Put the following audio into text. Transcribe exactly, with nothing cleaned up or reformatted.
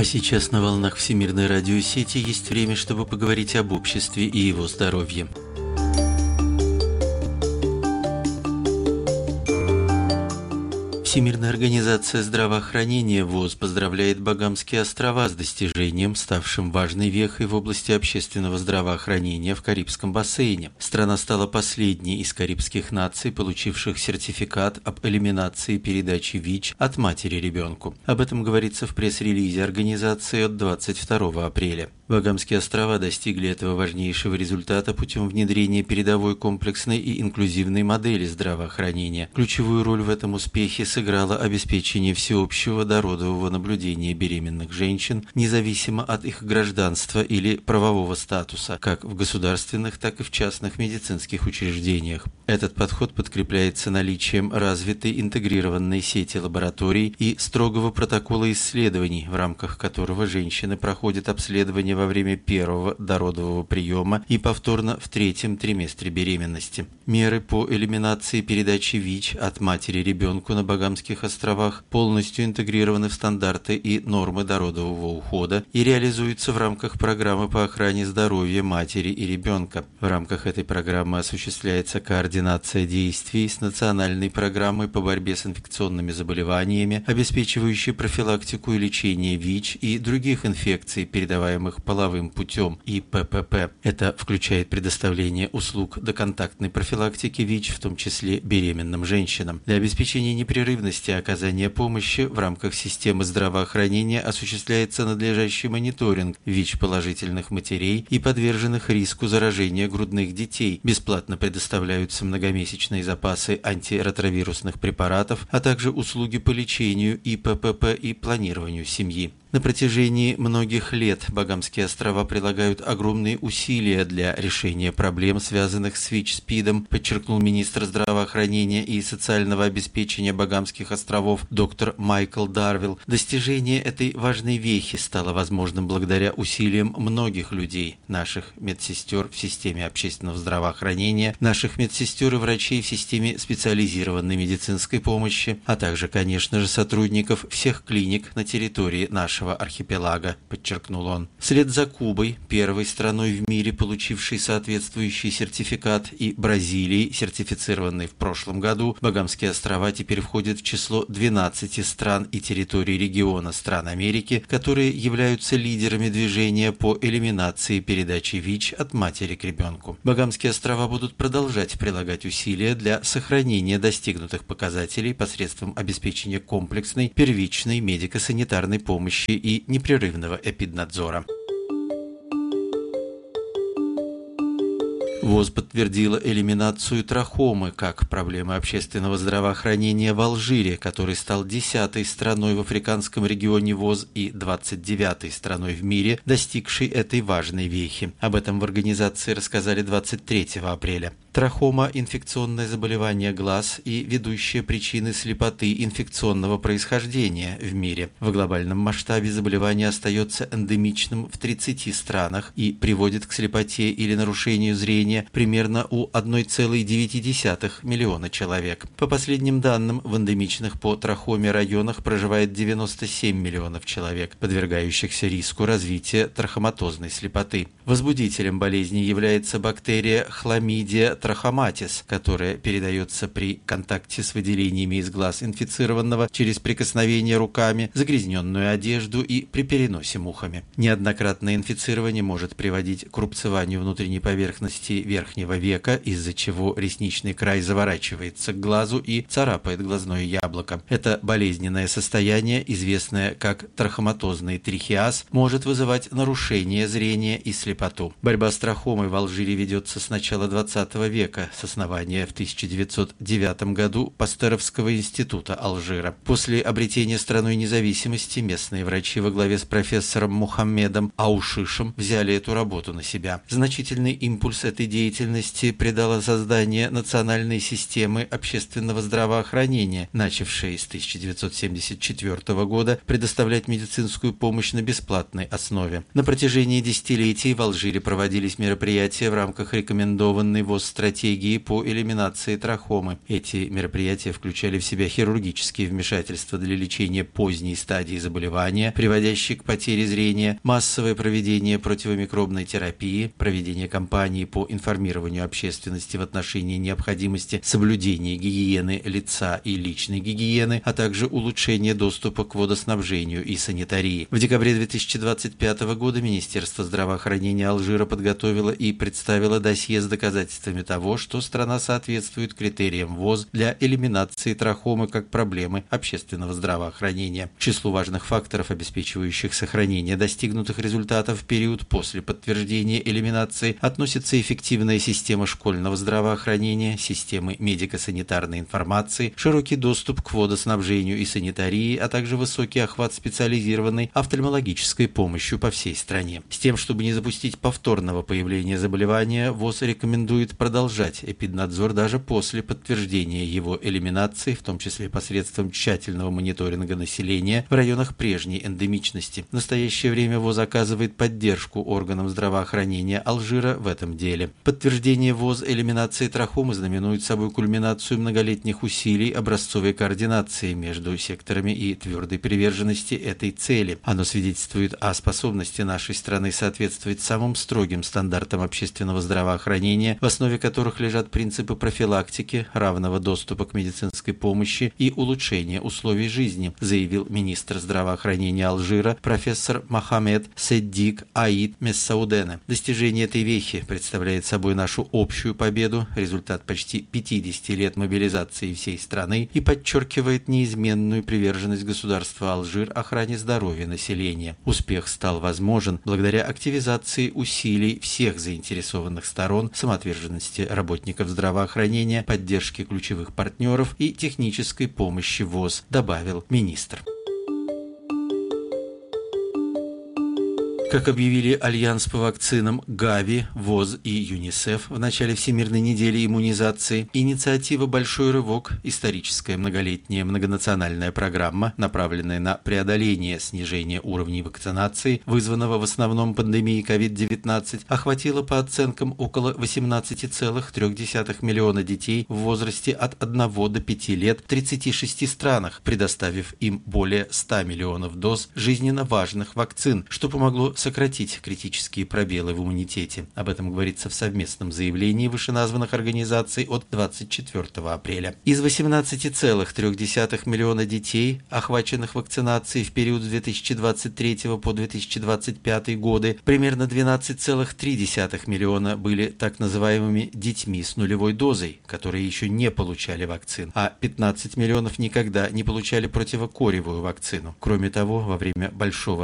А сейчас на волнах Всемирной радиосети есть время, чтобы поговорить об обществе и его здоровье. Всемирная организация здравоохранения ВОЗ поздравляет Багамские острова с достижением, ставшим важной вехой в области общественного здравоохранения в Карибском бассейне. Страна стала последней из карибских наций, получивших сертификат об элиминации передачи ВИЧ от матери ребенку. Об этом говорится в пресс-релизе организации от двадцать второго апреля. Багамские острова достигли этого важнейшего результата путем внедрения передовой комплексной и инклюзивной модели здравоохранения. Ключевую роль в этом успехе сыграло обеспечение всеобщего дородового наблюдения беременных женщин, независимо от их гражданства или правового статуса, как в государственных, так и в частных медицинских учреждениях. Этот подход подкрепляется наличием развитой интегрированной сети лабораторий и строгого протокола исследований, в рамках которого женщины проходят обследование во время первого дородового приема и повторно в третьем триместре беременности. Меры по элиминации передачи ВИЧ от матери ребенку на Багамских островах полностью интегрированы в стандарты и нормы дородового ухода и реализуются в рамках программы по охране здоровья матери и ребенка. В рамках этой программы осуществляется координация действий с национальной программой по борьбе с инфекционными заболеваниями, обеспечивающей профилактику и лечение ВИЧ и других инфекций, передаваемых половым путем, и пэ пэ пэ. Это включает предоставление услуг доконтактной профилактики ВИЧ, в том числе беременным женщинам. Для обеспечения непрерывности оказания помощи в рамках системы здравоохранения осуществляется надлежащий мониторинг ВИЧ-положительных матерей и подверженных риску заражения грудных детей. Бесплатно предоставляются многомесячные запасы антиретровирусных препаратов, а также услуги по лечению и пэ пэ пэ и планированию семьи. На протяжении многих лет Багамские острова прилагают огромные усилия для решения проблем, связанных с ВИЧ-СПИДом, подчеркнул министр здравоохранения и социального обеспечения Багамских островов доктор Майкл Дарвилл. Достижение этой важной вехи стало возможным благодаря усилиям многих людей, наших медсестер в системе общественного здравоохранения, наших медсестер и врачей в системе специализированной медицинской помощи, а также, конечно же, сотрудников всех клиник на территории нашего архипелага, подчеркнул он. Вслед за Кубой, первой страной в мире, получившей соответствующий сертификат, и Бразилией, сертифицированной в прошлом году, Багамские острова теперь входят в число двенадцати стран и территорий региона стран Америки, которые являются лидерами движения по элиминации передачи ВИЧ от матери к ребенку. Багамские острова будут продолжать прилагать усилия для сохранения достигнутых показателей посредством обеспечения комплексной, первичной медико-санитарной помощи и непрерывного эпиднадзора. ВОЗ подтвердила элиминацию трахомы как проблемы общественного здравоохранения в Алжире, который стал десятой страной в африканском регионе ВОЗ и двадцать девятой страной в мире, достигшей этой важной вехи. Об этом в организации рассказали двадцать третьего апреля. Трахома – инфекционное заболевание глаз и ведущая причина слепоты инфекционного происхождения в мире. В глобальном масштабе заболевание остается эндемичным в тридцати странах и приводит к слепоте или нарушению зрения примерно у одной целой девяти десятых миллиона человек. По последним данным, в эндемичных по трахоме районах проживает девяносто семь миллионов человек, подвергающихся риску развития трахоматозной слепоты. Возбудителем болезни является бактерия Chlamydia trachomatis, которая передается при контакте с выделениями из глаз инфицированного через прикосновение руками, загрязненную одежду и при переносе мухами. Неоднократное инфицирование может приводить к рубцеванию внутренней поверхности верхнего века, из-за чего ресничный край заворачивается к глазу и царапает глазное яблоко. Это болезненное состояние, известное как трахоматозный трихеаз, может вызывать нарушение зрения и слепоту. Борьба с трахомой в Алжире ведется с начала двадцатого века, с основания в тысяча девятьсот девятом году Пастеровского института Алжира. После обретения страной независимости местные врачи во главе с профессором Мухаммедом Аушишем взяли эту работу на себя. Значительный импульс этой деятельности придало создание национальной системы общественного здравоохранения, начавшей с тысяча девятьсот семьдесят четвёртого года предоставлять медицинскую помощь на бесплатной основе. На протяжении десятилетий в Алжире проводились мероприятия в рамках рекомендованной ВОЗ стратегии стратегии по элиминации трахомы. Эти мероприятия включали в себя хирургические вмешательства для лечения поздней стадии заболевания, приводящей к потере зрения, массовое проведение противомикробной терапии, проведение кампаний по информированию общественности в отношении необходимости соблюдения гигиены лица и личной гигиены, а также улучшение доступа к водоснабжению и санитарии. В декабре две тысячи двадцать пятого года Министерство здравоохранения Алжира подготовило и представило досье с доказательствами того, что страна соответствует критериям ВОЗ для элиминации трахомы как проблемы общественного здравоохранения. К числу важных факторов, обеспечивающих сохранение достигнутых результатов в период после подтверждения элиминации, относится эффективная система школьного здравоохранения, системы медико-санитарной информации, широкий доступ к водоснабжению и санитарии, а также высокий охват специализированной офтальмологической помощью по всей стране. С тем, чтобы не запустить повторного появления заболевания, ВОЗ рекомендует продолжать эпиднадзор даже после подтверждения его элиминации, в том числе посредством тщательного мониторинга населения в районах прежней эндемичности. В настоящее время ВОЗ оказывает поддержку органам здравоохранения Алжира в этом деле. Подтверждение ВОЗ элиминации трахомы знаменует собой кульминацию многолетних усилий образцовой координации между секторами и твердой приверженности этой цели. Оно свидетельствует о способности нашей страны соответствовать самым строгим стандартам общественного здравоохранения, в основе которых лежат принципы профилактики, равного доступа к медицинской помощи и улучшения условий жизни, заявил министр здравоохранения Алжира профессор Мохаммед Седдик Аид Мессаудене. Достижение этой вехи представляет собой нашу общую победу, результат почти пятидесяти лет мобилизации всей страны и подчеркивает неизменную приверженность государства Алжир охране здоровья населения. Успех стал возможен благодаря активизации усилий всех заинтересованных сторон, самоотверженности работников здравоохранения, поддержки ключевых партнеров и технической помощи ВОЗ, добавил министр. Как объявили Альянс по вакцинам, ГАВИ, ВОЗ и ЮНИСЕФ в начале Всемирной недели иммунизации, инициатива «Большой рывок» – историческая многолетняя многонациональная программа, направленная на преодоление снижения уровней вакцинации, вызванного в основном пандемией ковид девятнадцать, охватила по оценкам около восемнадцати целых трёх десятых миллиона детей в возрасте от одного до пяти лет в тридцати шести странах, предоставив им более ста миллионов доз жизненно важных вакцин, что помогло сократить критические пробелы в иммунитете. Об этом говорится в совместном заявлении вышеназванных организаций от двадцать четвёртого апреля. Из восемнадцати целых трёх десятых миллиона детей, охваченных вакцинацией в период с две тысячи двадцать третьего по две тысячи двадцать пятый годы, примерно двенадцать целых три десятых миллиона были так называемыми детьми с нулевой дозой, которые еще не получали вакцин, а пятнадцать миллионов никогда не получали противокоревую вакцину. Кроме того, во время большого